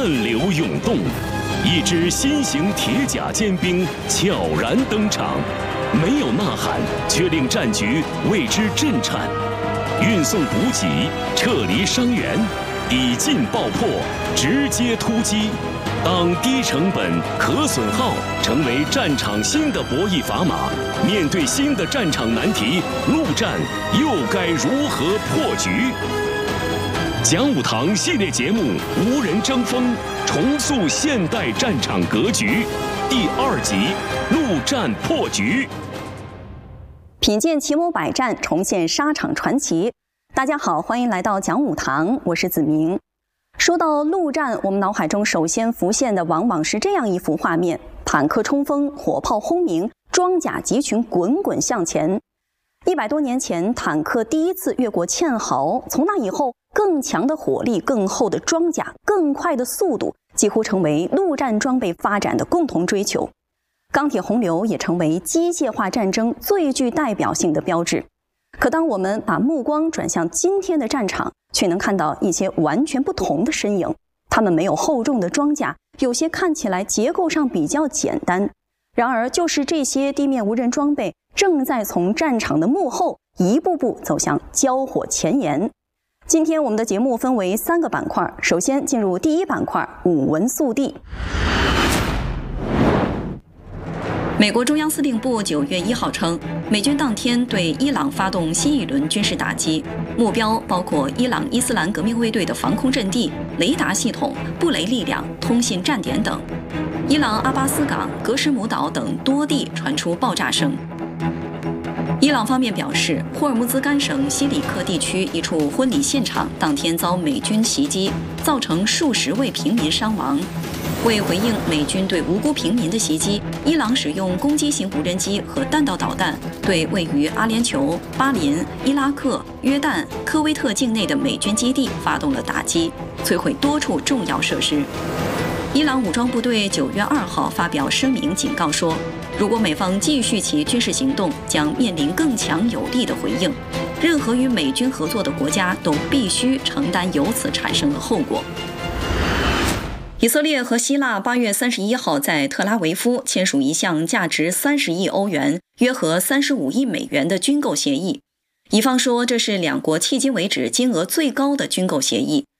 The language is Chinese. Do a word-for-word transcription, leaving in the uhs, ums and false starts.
暗流涌动，一支新型铁甲尖兵悄然登场，没有呐喊，却令战局为之震颤。运送补给，撤离伤员，抵近爆破，直接突击。当低成本、可损耗成为战场新的博弈砝码，面对新的战场难题，陆战又该如何破局？讲武堂系列节目《无人争锋》，重塑现代战场格局，第二集：陆战破局。 品鉴奇谋百战，重现沙场传奇。大家好，欢迎来到讲武堂，我是子明。说到陆战，我们脑海中首先浮现的往往是这样一幅画面：坦克冲锋，火炮轰鸣，装甲集群滚滚向前。一百多年前，坦克第一次越过堑壕，从那以后，更强的火力、更厚的装甲、更快的速度，几乎成为陆战装备发展的共同追求。钢铁洪流也成为机械化战争最具代表性的标志。可当我们把目光转向今天的战场，却能看到一些完全不同的身影。他们没有厚重的装甲，有些看起来结构上比较简单。然而，就是这些地面无人装备，正在从战场的幕后一步步走向交火前沿。今天我们的节目分为三个板块，首先进入第一板块，武文速递。 美国中央司令部九月一号称，美军当天对伊朗发动新一轮军事打击，目标包括伊朗伊斯兰革命卫队的防空阵地、雷达系统、布雷力量、通信站点等。伊朗阿巴斯港、格什姆岛等多地传出爆炸声。伊朗方面表示，霍尔木兹干省西里克地区一处婚礼现场当天遭美军袭击，造成数十位平民伤亡。为回应美军对无辜平民的袭击，伊朗使用攻击型无人机和弹道导弹对位于阿联酋、巴林、伊拉克、约旦、科威特境内的美军基地发动了打击，摧毁多处重要设施。伊朗武装部队九月二号发表声明警告说，如果美方继续其军事行动，将面临更强有力的回应。任何与美军合作的国家都必须承担由此产生的后果。以色列和希腊八月三十一号在特拉维夫签署一项价值三十亿欧元（约合三十五亿美元）的军购协议。以方说，这是两国迄今为止金额最高的军购协议，